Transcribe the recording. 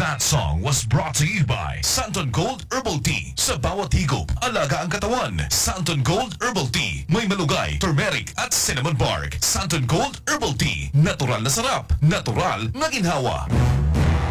That song was brought to you by Santon Gold Herbal Tea. Sa bawat higop, alaga ang katawan. Santon Gold Herbal Tea. May malugay, turmeric at cinnamon bark. Santon Gold Herbal Tea. Natural na sarap. Natural na ginhawa.